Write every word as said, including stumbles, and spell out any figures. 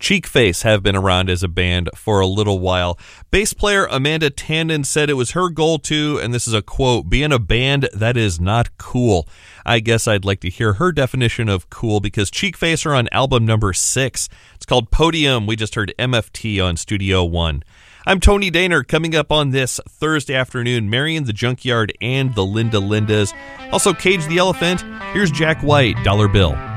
Cheekface have been around as a band for a little while. Bass player Amanda Tandon said it was her goal to, and this is a quote, be in a band that is not cool. I guess I'd like to hear her definition of cool because Cheekface are on album number six. It's called Podium. We just heard M F T on Studio One. I'm Tony Daner. Coming up on this Thursday afternoon, Marion the Junkyard and the Linda Lindas. Also, Cage the Elephant. Here's Jack White, Dollar Bill.